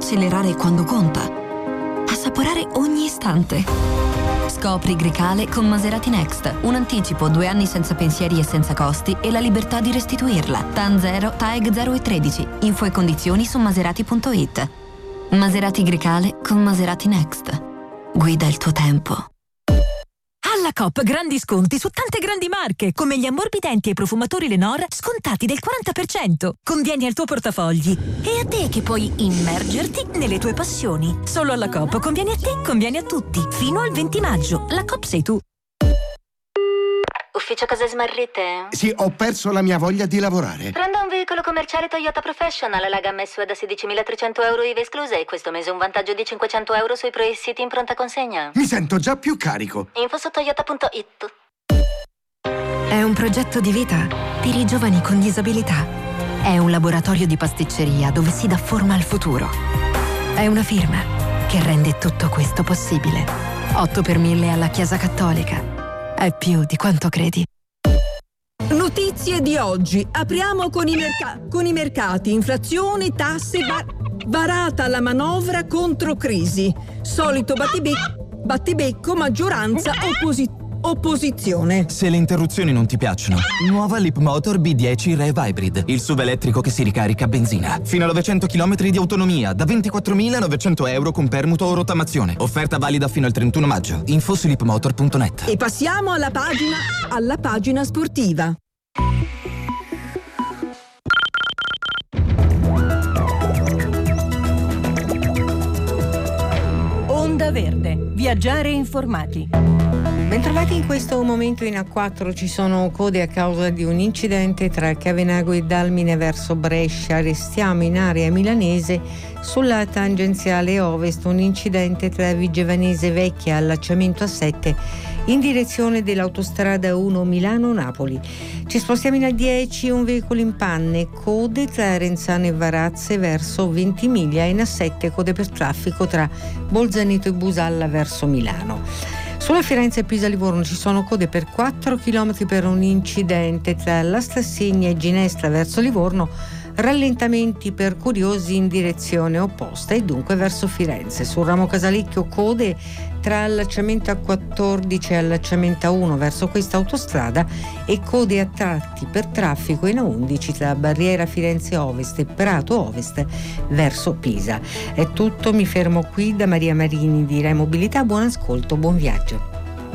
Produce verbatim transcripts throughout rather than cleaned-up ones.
accelerare quando conta, assaporare ogni istante. Scopri Grecale con Maserati Next. Un anticipo, due anni senza pensieri e senza costi e la libertà di restituirla. T A N zero, T A E G zero e tredici. Info e condizioni su maserati punto it. Maserati Grecale con Maserati Next. Guida il tuo tempo. Alla Coop grandi sconti su tante grandi marche, come gli ammorbidenti e profumatori Lenor scontati del quaranta per cento. Convieni al tuo portafogli. E a te che puoi immergerti nelle tue passioni. Solo alla Coop conviene a te, conviene a tutti. Fino al venti maggio. La Coop sei tu. Ufficio cose smarrite? Sì, ho perso la mia voglia di lavorare. Prenda un veicolo commerciale Toyota Professional, la gamma S U V da sedicimilatrecento euro I V A escluse e questo mese un vantaggio di cinquecento euro sui Pro City in pronta consegna. Mi sento già più carico. Info su toyota punto it. È un progetto di vita per i giovani con disabilità. È un laboratorio di pasticceria dove si dà forma al futuro. È una firma che rende tutto questo possibile. otto per mille alla Chiesa Cattolica. È più di quanto credi. Notizie di oggi. Apriamo con i, merca- con i mercati. Inflazione, tasse, bar- varata la manovra contro crisi. Solito battibecco, battibecco maggioranza, opposi- opposizione. Se le interruzioni non ti piacciono, nuova Leapmotor B dieci Rev Hybrid, il S U V elettrico che si ricarica a benzina. Fino a novecento chilometri di autonomia, da ventiquattromilanovecento euro con permuto o rottamazione. Offerta valida fino al trentuno maggio. Info su leapmotor punto net. E passiamo alla pagina, alla pagina sportiva. Onda Verde. Viaggiare informati. Bentrovati. In questo momento in A quattro ci sono code a causa di un incidente tra Cavenago e Dalmine verso Brescia. Restiamo in area milanese sulla tangenziale ovest, un incidente tra Vigevanese Vecchia allacciamento A sette in direzione dell'autostrada uno Milano-Napoli. Ci spostiamo in A dieci, un veicolo in panne, code tra Renzano e Varazze verso Ventimiglia, in A sette code per traffico tra Bolzaneto e Busalla verso Milano. Sulla Firenze e Pisa-Livorno ci sono code per quattro chilometri per un incidente tra La Stassegna e Ginestra verso Livorno, rallentamenti per curiosi in direzione opposta e dunque verso Firenze. Sul ramo Casalecchio code tra allacciamento A quattordici e allacciamento A uno verso questa autostrada e code a tratti per traffico in A undici tra Barriera Firenze Ovest e Prato Ovest verso Pisa. È tutto, mi fermo qui. Da Maria Marini di Rai Mobilità, buon ascolto, buon viaggio.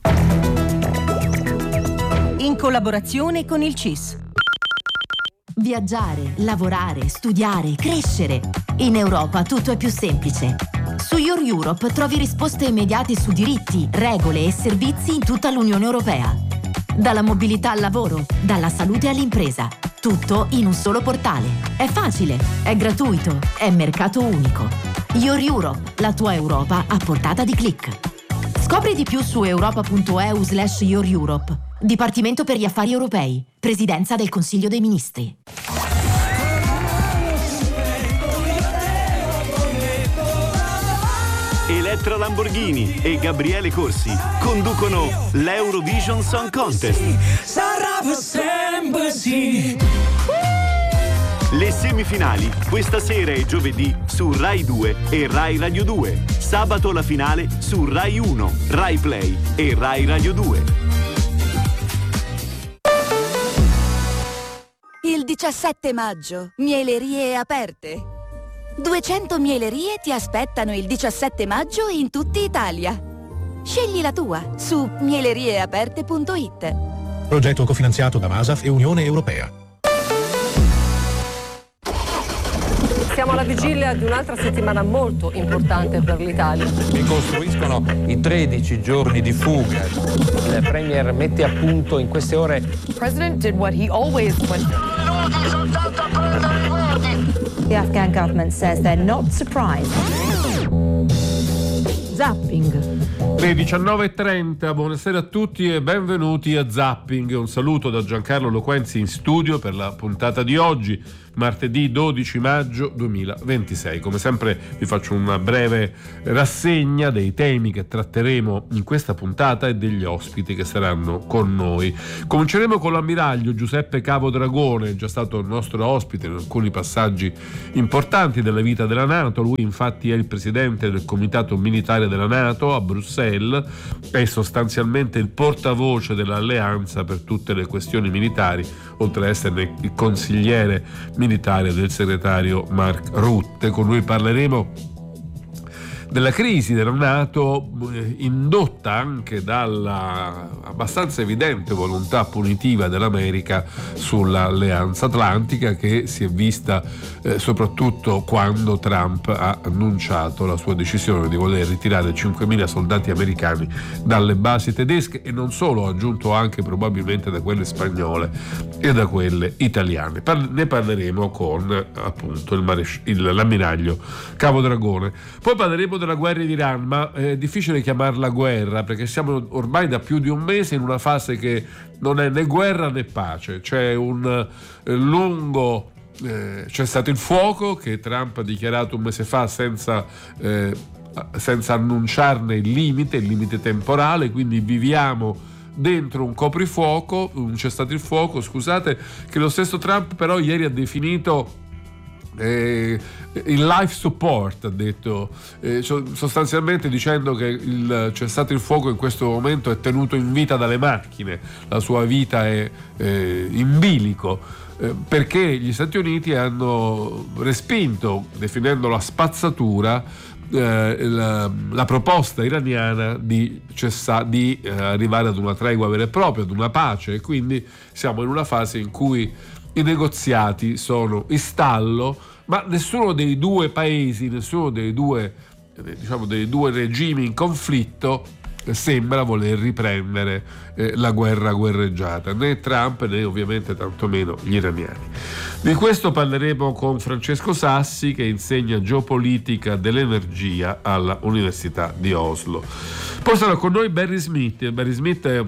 In collaborazione con il C I S. Viaggiare, lavorare, studiare, crescere. In Europa tutto è più semplice. Su Your Europe trovi risposte immediate su diritti, regole e servizi in tutta l'Unione Europea. Dalla mobilità al lavoro, dalla salute all'impresa. Tutto in un solo portale. È facile, è gratuito, è mercato unico. Your Europe, la tua Europa a portata di click. Scopri di più su europa punto e u slash your Europe. Dipartimento per gli affari europei. Presidenza del Consiglio dei Ministri. Elettra Lamborghini e Gabriele Corsi conducono l'Eurovision Song Contest. Sarà sempre sì. Le semifinali questa sera e giovedì su Rai due e Rai Radio due. Sabato la finale su Rai uno, Rai Play e Rai Radio due. Il diciassette maggio, mielerie aperte. duecento mielerie ti aspettano il diciassette maggio in tutta Italia. Scegli la tua su mielerieaperte punto it. Progetto cofinanziato da Masaf e Unione Europea. Siamo alla vigilia di un'altra settimana molto importante per l'Italia. Ricostruiscono i tredici giorni di fuga. Il premier mette a punto in queste ore. The president did what he always went. The Afghan government says they're not surprised. Zapping. Le diciannove e trenta, buonasera a tutti e benvenuti a Zapping. Un saluto da Giancarlo Loquenzi in studio per la puntata di oggi. martedì dodici maggio duemilaventisei. Come sempre vi faccio una breve rassegna dei temi che tratteremo in questa puntata e degli ospiti che saranno con noi. Cominceremo con l'ammiraglio Giuseppe Cavo Dragone, già stato il nostro ospite in alcuni passaggi importanti della vita della NATO. Lui infatti è il presidente del Comitato Militare della NATO a Bruxelles, è sostanzialmente il portavoce dell'alleanza per tutte le questioni militari, oltre ad essere il consigliere militare del segretario Mark Rutte. Con lui parleremo della crisi della NATO, eh, indotta anche dalla abbastanza evidente volontà punitiva dell'America sull'alleanza atlantica, che si è vista eh, soprattutto quando Trump ha annunciato la sua decisione di voler ritirare cinquemila soldati americani dalle basi tedesche, e non solo, ha aggiunto anche probabilmente da quelle spagnole e da quelle italiane. Par- ne parleremo con appunto il maresci- il, l'ammiraglio Cavo Dragone. Poi parleremo della guerra in Iran, ma è difficile chiamarla guerra perché siamo ormai da più di un mese in una fase che non è né guerra né pace. C'è un eh, lungo eh, c'è stato il fuoco che Trump ha dichiarato un mese fa senza eh, senza annunciarne il limite, il limite temporale, quindi viviamo dentro un coprifuoco, un cessate il fuoco, scusate, che lo stesso Trump però ieri ha definito Eh, il life support, ha detto, eh, sostanzialmente dicendo che il cessate il fuoco in questo momento è tenuto in vita dalle macchine, la sua vita è eh, in bilico, eh, perché gli Stati Uniti hanno respinto, definendo la spazzatura, eh, la, la proposta iraniana di, cessa, di eh, arrivare ad una tregua vera e propria, ad una pace, e quindi siamo in una fase in cui i negoziati sono in stallo, ma nessuno dei due paesi, nessuno dei due, diciamo, dei due regimi in conflitto sembra voler riprendere eh, la guerra guerreggiata, né Trump né ovviamente tantomeno gli iraniani. Di questo parleremo con Francesco Sassi, che insegna geopolitica dell'energia alla Università di Oslo. Poi sarà con noi Barry Smith. Barry Smith è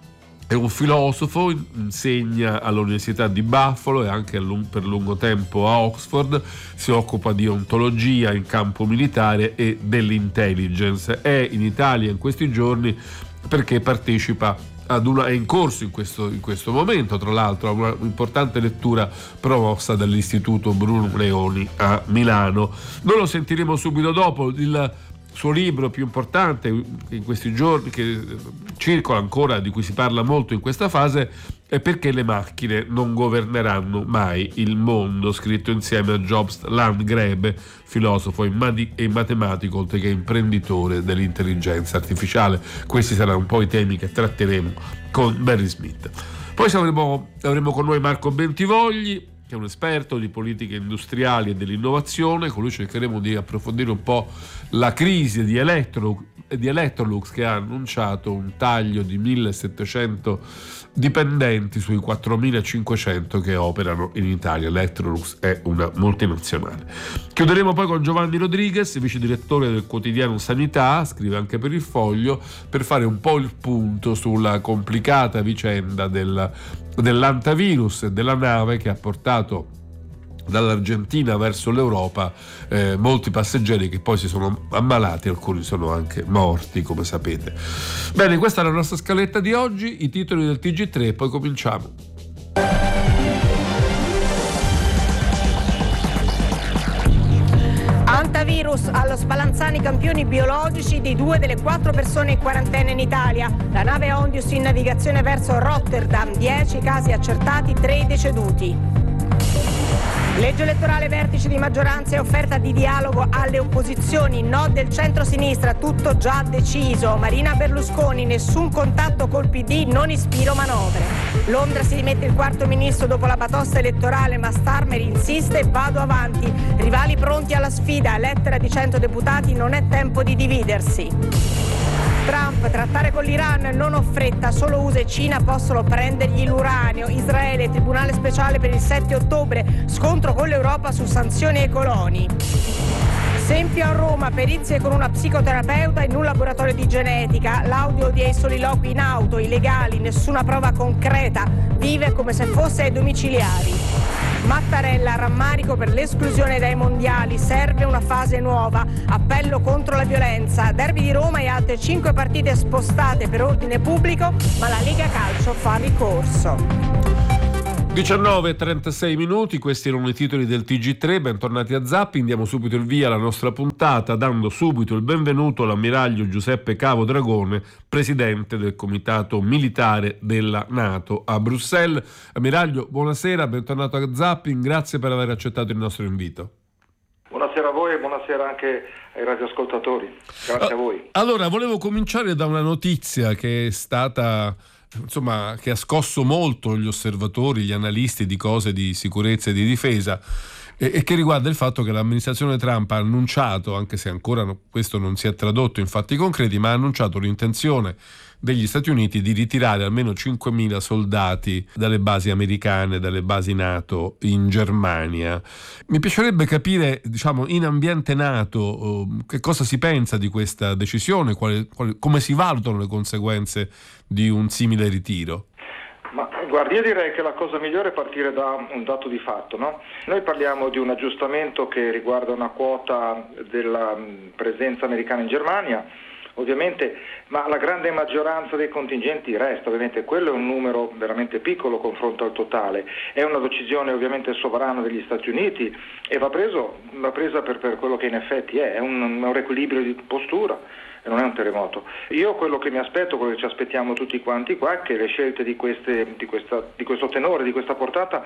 È un filosofo, insegna all'Università di Buffalo e anche per lungo tempo a Oxford, si occupa di ontologia in campo militare e dell'intelligence. È in Italia in questi giorni perché partecipa ad una, è in corso in questo, in questo momento, tra l'altro, a una importante lettura promossa dall'Istituto Bruno Leoni a Milano. Noi lo sentiremo subito dopo. Il suo libro più importante in questi giorni, che circola ancora, di cui si parla molto in questa fase, è Perché le macchine non governeranno mai il mondo, scritto insieme a Jobst Landgrebe, filosofo e matematico, oltre che imprenditore dell'intelligenza artificiale. Questi saranno un po' i temi che tratteremo con Barry Smith. Poi avremo, avremo con noi Marco Bentivogli, che è un esperto di politiche industriali e dell'innovazione. Con lui cercheremo di approfondire un po' la crisi di Electrolux, di Electrolux che ha annunciato un taglio di millesettecento dipendenti sui quattromilacinquecento che operano in Italia. Electrolux è una multinazionale. Chiuderemo poi con Giovanni Rodriguez, vice direttore del quotidiano Sanità, scrive anche per Il Foglio, per fare un po' il punto sulla complicata vicenda del, dell'antivirus e della nave che ha portato dall'Argentina verso l'Europa eh, molti passeggeri che poi si sono ammalati, alcuni sono anche morti, come sapete. Bene, questa è la nostra scaletta di oggi, i titoli del T G tre, poi cominciamo. Antivirus allo Spallanzani, campioni biologici di due delle quattro persone in quarantena in Italia. La nave Ondius in navigazione verso Rotterdam, dieci casi accertati, tre deceduti. Legge elettorale, vertice di maggioranza e offerta di dialogo alle opposizioni, no del centro-sinistra, tutto già deciso. Marina Berlusconi, nessun contatto col P D, non ispiro manovre. Londra si dimette il quarto ministro dopo la batosta elettorale, ma Starmer insiste, vado avanti. Rivali pronti alla sfida, lettera di cento deputati, non è tempo di dividersi. Trump, trattare con l'Iran, non ho fretta, solo U S A e Cina possono prendergli l'uranio. Israele, tribunale speciale per il sette ottobre, scontro con l'Europa su sanzioni ai coloni. Esempio a Roma, perizie con una psicoterapeuta in un laboratorio di genetica, l'audio dei soliloqui in auto, illegali, nessuna prova concreta, vive come se fosse ai domiciliari. Mattarella, rammarico per l'esclusione dai mondiali, serve una fase nuova, appello contro la violenza, derby di Roma e altre cinque partite spostate per ordine pubblico, ma la Lega Calcio fa ricorso. diciannove e trentasei minuti, questi erano i titoli del T G tre, bentornati a Zapping, diamo subito il via alla nostra puntata dando subito il benvenuto all'ammiraglio Giuseppe Cavo Dragone, presidente del Comitato Militare della NATO a Bruxelles. Ammiraglio, buonasera, bentornato a Zapping, grazie per aver accettato il nostro invito. Buonasera a voi e buonasera anche ai radioascoltatori, grazie a voi. Allora, volevo cominciare da una notizia che è stata... insomma, che ha scosso molto gli osservatori, gli analisti di cose di sicurezza e di difesa, e, e che riguarda il fatto che l'amministrazione Trump ha annunciato, anche se ancora no, questo non si è tradotto in fatti concreti, ma ha annunciato l'intenzione degli Stati Uniti di ritirare almeno cinquemila soldati dalle basi americane, dalle basi NATO in Germania. Mi piacerebbe capire, diciamo, in ambiente NATO, che cosa si pensa di questa decisione, quale, quale, come si valutano le conseguenze di un simile ritiro. Ma guardi, io direi che la cosa migliore è partire da un dato di fatto, no? Noi parliamo di un aggiustamento che riguarda una quota della presenza americana in Germania, ovviamente, ma la grande maggioranza dei contingenti resta, ovviamente quello è un numero veramente piccolo confronto al totale, è una decisione ovviamente sovrana degli Stati Uniti e va, preso, va presa per, per quello che in effetti è, è un, un riequilibrio di postura e non è un terremoto. Io quello che mi aspetto, quello che ci aspettiamo tutti quanti qua, è che le scelte di, queste, di, questa, di questo tenore, di questa portata,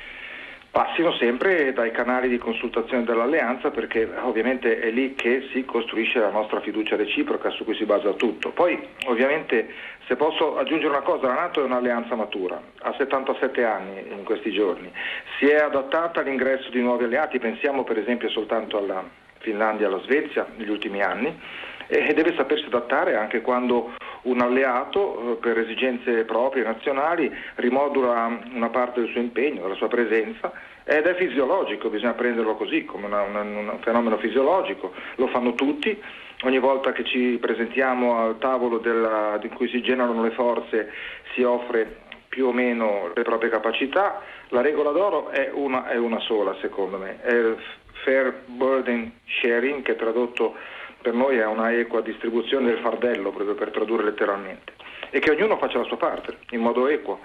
passino sempre dai canali di consultazione dell'alleanza, perché ovviamente è lì che si costruisce la nostra fiducia reciproca su cui si basa tutto. Poi ovviamente, se posso aggiungere una cosa, la NATO è un'alleanza matura, ha settantasette anni in questi giorni, si è adattata all'ingresso di nuovi alleati, pensiamo per esempio soltanto alla Finlandia e alla Svezia negli ultimi anni, e deve sapersi adattare anche quando un alleato, per esigenze proprie, nazionali, rimodula una parte del suo impegno, della sua presenza, ed è fisiologico, bisogna prenderlo così, come una, una, un fenomeno fisiologico, lo fanno tutti, ogni volta che ci presentiamo al tavolo della, in cui si generano le forze si offre più o meno le proprie capacità. La regola d'oro è una, è una sola, secondo me, è il fair burden sharing, che tradotto per noi è una equa distribuzione del fardello, proprio per tradurre letteralmente, e che ognuno faccia la sua parte in modo equo.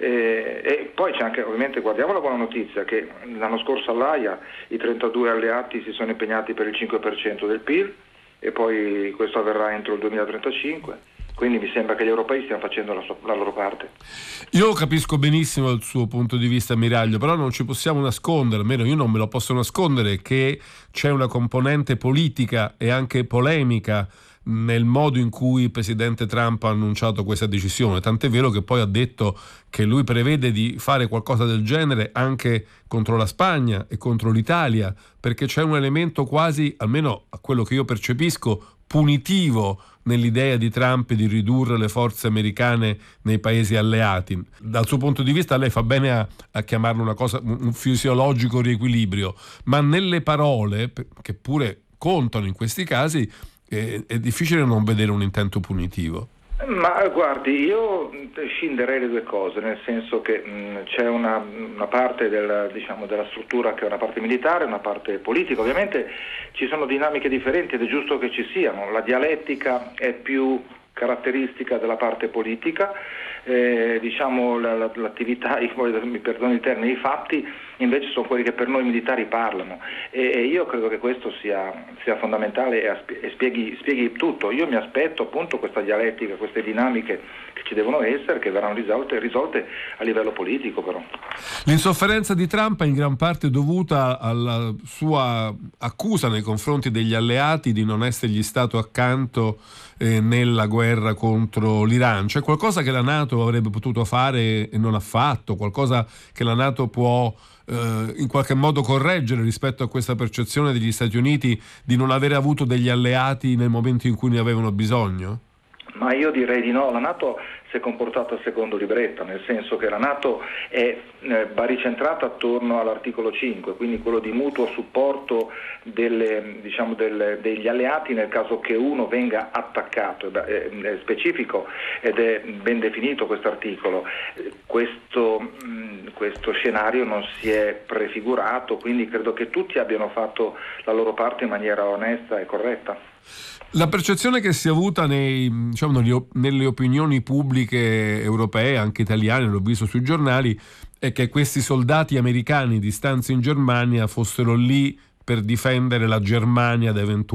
E, e poi c'è anche, ovviamente, guardiamo la buona notizia, che l'anno scorso all'Aia i trentadue alleati si sono impegnati per il cinque per cento del P I L e poi questo avverrà entro il duemilatrentacinque. Quindi mi sembra che gli europei stiano facendo la, sua, la loro parte. Io capisco benissimo il suo punto di vista, ammiraglio, però non ci possiamo nascondere, almeno io non me lo posso nascondere, che c'è una componente politica e anche polemica nel modo in cui il presidente Trump ha annunciato questa decisione, tant'è vero che poi ha detto che lui prevede di fare qualcosa del genere anche contro la Spagna e contro l'Italia, perché c'è un elemento quasi, almeno a quello che io percepisco, punitivo nell'idea di Trump di ridurre le forze americane nei paesi alleati. Dal suo punto di vista lei fa bene a, a chiamarlo una cosa, un fisiologico riequilibrio, ma nelle parole, che pure contano in questi casi, è, è difficile non vedere un intento punitivo. Ma guardi, io scinderei le due cose, nel senso che mh, c'è una, una parte del, diciamo, della struttura che è una parte militare e una parte politica. Ovviamente ci sono dinamiche differenti ed è giusto che ci siano. La dialettica è più caratteristica della parte politica, eh, diciamo la, la, l'attività, mi perdoni il termine, i fatti invece sono quelli che per noi militari parlano, e, e io credo che questo sia, sia fondamentale e, e spieghi, spieghi tutto. Io mi aspetto appunto questa dialettica, queste dinamiche che ci devono essere, che verranno risolte, risolte a livello politico però. L'insofferenza di Trump è in gran parte dovuta alla sua accusa nei confronti degli alleati di non essergli stato accanto eh, nella guerra contro l'Iran. C'è qualcosa che la NATO avrebbe potuto fare e non ha fatto, qualcosa che la NATO può eh, in qualche modo correggere rispetto a questa percezione degli Stati Uniti di non avere avuto degli alleati nel momento in cui ne avevano bisogno? Ma io direi di no, la NATO si è comportata secondo libretta, nel senso che la NATO è eh, baricentrata attorno all'articolo cinque, quindi quello di mutuo supporto delle, diciamo delle, degli alleati nel caso che uno venga attaccato. È, è specifico ed è ben definito questo articolo. Questo, mh, questo scenario non si è prefigurato, quindi credo che tutti abbiano fatto la loro parte in maniera onesta e corretta. La percezione che si è avuta nei, diciamo, nelle opinioni pubbliche europee, anche italiane, l'ho visto sui giornali, è che questi soldati americani di stanza in Germania fossero lì per difendere la Germania da eventuali